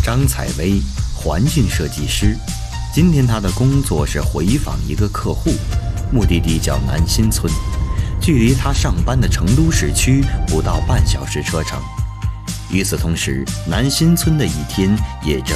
张采薇，环境设计师。今天她的工作是回访一个客户，目的地叫南新村，距离她上班的成都市区不到半小时车程。与此同时，南新村的一天也正